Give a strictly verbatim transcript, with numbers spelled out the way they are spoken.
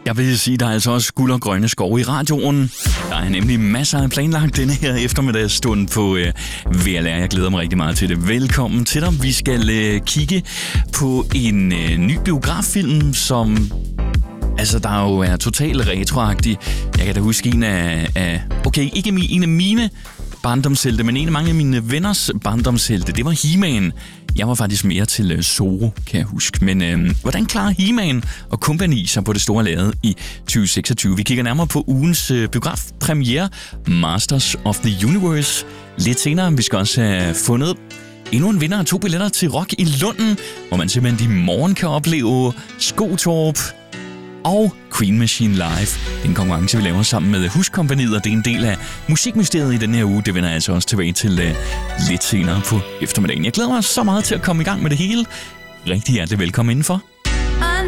Jeg vil sige, der er altså også guld og grønne skove i radioen. Der er nemlig masser af planlagt denne her eftermiddagsstund på øh, V L R. Jeg glæder mig rigtig meget til det. Velkommen til dig. Vi skal øh, kigge på en øh, ny biograffilm, som altså, der jo er totalt retroagtig. Jeg kan da huske en af, af okay, ikke en af mine barndomshelte, men en af mange af mine venners barndomshelte. Det var He-Man. Jeg var faktisk mere til uh, Zorro, kan jeg huske. Men øh, hvordan klarer He-Man og kompagni sig på det store lade i tyve seksogtyve? Vi kigger nærmere på ugens øh, biografpremiere, Masters of the Universe. Lidt senere, vi skal også have fundet endnu en vinder af to billetter til Rock i Lunden, hvor man simpelthen i morgen kan opleve Skotorp og Queen Machine Live. Den konkurrence, vi laver sammen med Huskompagniet, og det er en del af musikmysteriet i den her uge. Det vender jeg altså også tilbage til uh, lidt senere på eftermiddagen. Jeg glæder mig så meget til at komme i gang med det hele. Rigtig hjertelig velkommen indenfor.